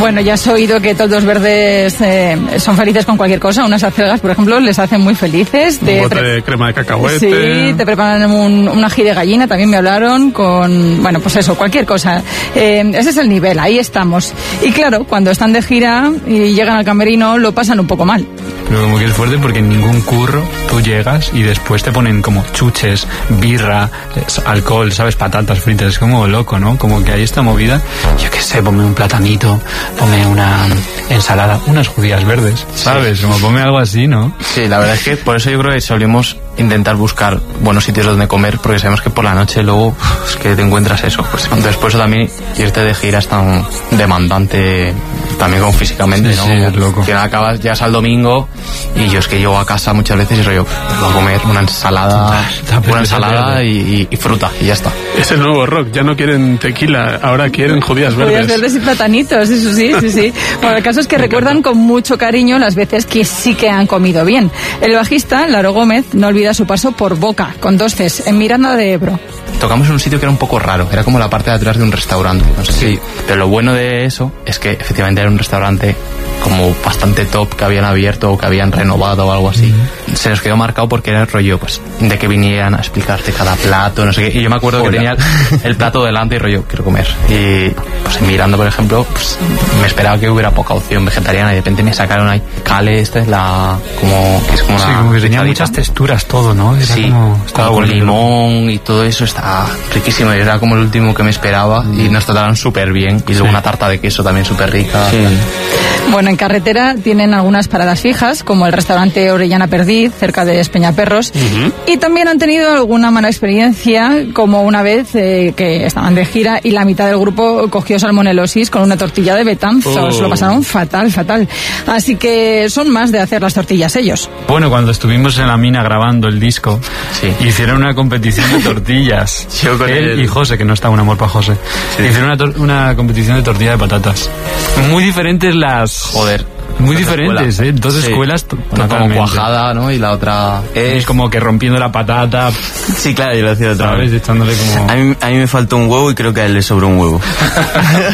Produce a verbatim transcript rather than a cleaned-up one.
Bueno, ya has oído que todos los verdes eh, son felices con cualquier cosa. Unas acelgas, por ejemplo, les hacen muy felices. Un bote pre- de crema de cacahuete. Sí, te preparan un, un ají de gallina, también me hablaron con... Bueno, pues eso, cualquier cosa. Eh, ese es el nivel, ahí estamos. Y claro, cuando están de gira y llegan al camerino, lo pasan un poco mal. Pero como que es fuerte porque en ningún curro tú llegas y después te ponen como chuches, birra, alcohol, ¿sabes? Patatas fritas, es como loco, ¿no? Como que hay esta movida, yo qué sé, ponme un platanito, ponme una ensalada, unas judías verdes, ¿sabes? Sí. Como ponme algo así, ¿no? Sí, la verdad es que por eso yo creo que solimos intentar buscar buenos sitios donde comer, porque sabemos que por la noche luego uf, es que te encuentras eso. Pues después también irte de gira es tan demandante también como físicamente, sí, ¿no? Sí, es loco. Que acabas, ya es al domingo y yo es que llego a casa muchas veces y rollo, voy a comer una ensalada, una ensalada y, y, y fruta y ya está. Es el nuevo rock, ya no quieren tequila, ahora quieren judías verdes. Judías verdes y platanitos, eso sí, sí, sí. Bueno, el caso es que Me recuerdan encanta. con mucho cariño las veces que sí que han comido bien. El bajista, Laro Gómez, no olvida su paso por Boca, con dos Cs, en Miranda de Ebro. Tocamos en un sitio que era un poco raro, era como la parte de atrás de un restaurante, no sé sí. si, pero lo bueno de eso es que efectivamente era un restaurante como bastante top que habían abierto o que habían renovado o algo así. Mm-hmm. Se nos quedó marcado porque era el rollo, pues, de que vinieran a explicarte cada plato, no sé qué, y yo me acuerdo Hola. que tenía el, el plato delante y rollo, quiero comer. Y pues en Miranda, por ejemplo, pues me esperaba que hubiera poca opción vegetariana y de repente me sacaron ahí cale, esta es la, como, que es como una... Sí, como que tenía muchas texturas todo, ¿no? Era sí, como, estaba con limón y todo eso, estaba riquísimo, era como el último que me esperaba mm. y nos trataron súper bien, y luego sí. una tarta de queso también súper rica. Sí. Bueno, en carretera tienen algunas paradas fijas, como el restaurante Orellana Perdiz, cerca de Espeñaperros, uh-huh. y también han tenido alguna mala experiencia, como una vez eh, que estaban de gira y la mitad del grupo cogió salmonelosis con una tortilla de Betanzos, oh. lo pasaron fatal, fatal. Así que son más de hacer las tortillas ellos. Bueno, cuando estuvimos en la mina grabando el disco, sí. hicieron una competición de tortillas. Yo con él el... y José, que no está, un amor para José. Sí. Hicieron una, tor- una competición de tortilla de patatas. Muy diferentes las... Joder. Muy diferentes, ¿eh? Dos sí. escuelas t- Una totalmente. como cuajada, ¿no? Y la otra... Es... es como que rompiendo la patata. Sí, claro, yo lo hacía otra vez. Echándole como... A mí, a mí me faltó un huevo y creo que a él le sobró un huevo.